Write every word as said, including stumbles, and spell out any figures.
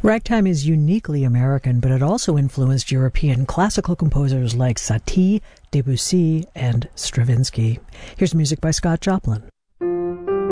Ragtime is uniquely American, but it also influenced European classical composers like Satie, Debussy, and Stravinsky. Here's music by Scott Joplin.